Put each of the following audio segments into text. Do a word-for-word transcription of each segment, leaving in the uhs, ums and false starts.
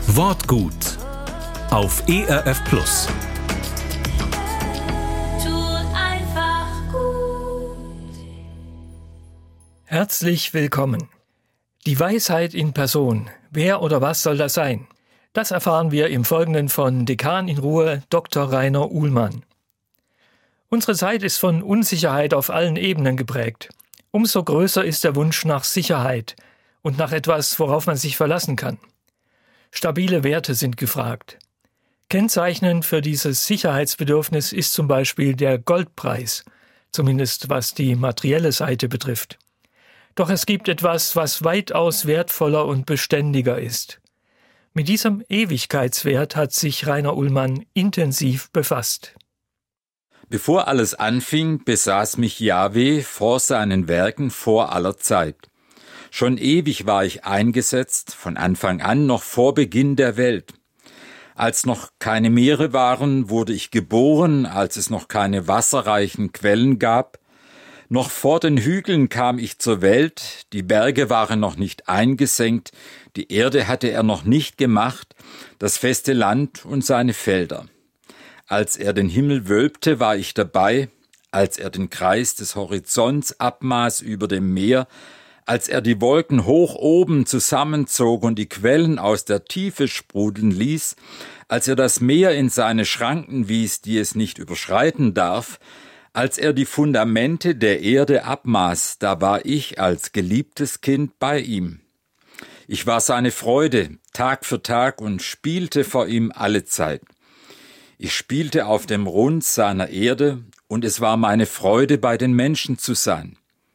Wortgut auf E R F Plus. Herzlich willkommen. Die Weisheit in Person. Wer oder was soll das sein? Das erfahren wir im Folgenden von Dekan in Ruhe Doktor Rainer Uhlmann. Unsere Zeit ist von Unsicherheit auf allen Ebenen geprägt. Umso größer ist der Wunsch nach Sicherheit und nach etwas, worauf man sich verlassen kann. Stabile Werte sind gefragt. Kennzeichnend für dieses Sicherheitsbedürfnis ist zum Beispiel der Goldpreis, zumindest was die materielle Seite betrifft. Doch es gibt etwas, was weitaus wertvoller und beständiger ist. Mit diesem Ewigkeitswert hat sich Rainer Uhlmann intensiv befasst. Bevor alles anfing, besaß mich Jahwe vor seinen Werken vor aller Zeit. Schon ewig war ich eingesetzt, von Anfang an, noch vor Beginn der Welt. Als noch keine Meere waren, wurde ich geboren, als es noch keine wasserreichen Quellen gab. Noch vor den Hügeln kam ich zur Welt, die Berge waren noch nicht eingesenkt, die Erde hatte er noch nicht gemacht, das feste Land und seine Felder. Als er den Himmel wölbte, war ich dabei, als er den Kreis des Horizonts abmaß über dem Meer, als er die Wolken hoch oben zusammenzog und die Quellen aus der Tiefe sprudeln ließ, als er das Meer in seine Schranken wies, die es nicht überschreiten darf, als er die Fundamente der Erde abmaß, da war ich als geliebtes Kind bei ihm. Ich war seine Freude, Tag für Tag, und spielte vor ihm alle Zeit. Ich spielte auf dem Rund seiner Erde, und es war meine Freude, bei den Menschen zu sein.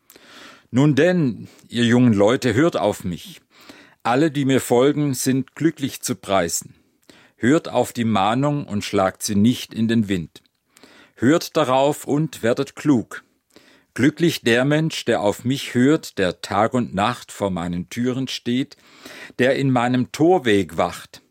Nun denn, ihr jungen Leute, hört auf mich. Alle, die mir folgen, sind glücklich zu preisen. Hört auf die Mahnung und schlagt sie nicht in den Wind. Hört darauf und werdet klug. Glücklich der Mensch, der auf mich hört, der Tag und Nacht vor meinen Türen steht, der in meinem Torweg wacht.